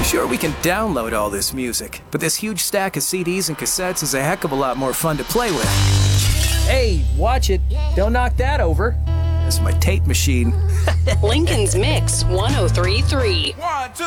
Sure, we can download all this music, but this huge stack of CDs and cassettes is a heck of a lot more fun to play with. Hey, watch it. Don't knock that over. That's my tape machine. Lincoln's Mix 1033. 1, 2.